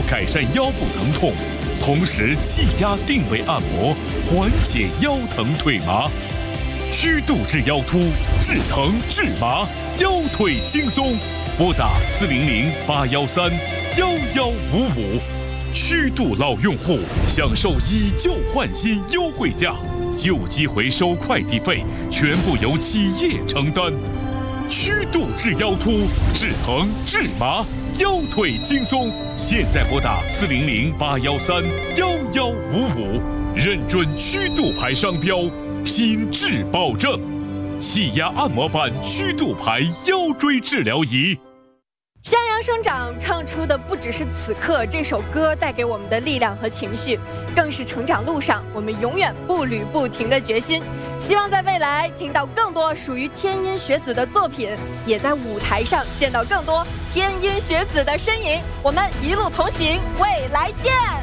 改善腰部疼痛，同时气压定位按摩，缓解腰疼腿麻。虚度治腰突，治疼治麻，腰腿轻松。拨打400-813-1155，虚度老用户享受以旧换新优惠价，旧机回收快递费全部由企业承担。虚度治腰突，治疼治麻，腰腿轻松。现在拨打400-813-1155，认准虚度牌商标，品质保证。气压按摩板虚度牌腰椎治疗仪。 向阳生长唱出的不只是此刻这首歌带给我们的力量和情绪，更是成长路上我们永远步履不停的决心。希望在未来听到更多属于天音学子的作品，也在舞台上见到更多天音学子的身影。我们一路同行，未来见。